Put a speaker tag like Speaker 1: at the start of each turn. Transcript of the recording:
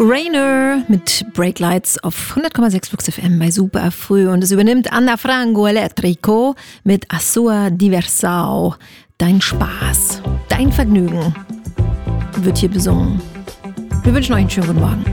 Speaker 1: Rainer mit Breaklights auf 100,6 Flux FM bei Super Früh. Und es übernimmt Anna Frango Elettrico mit A Sua Diversao. Dein Spaß, dein Vergnügen wird hier besungen. Wir wünschen euch einen schönen guten Morgen.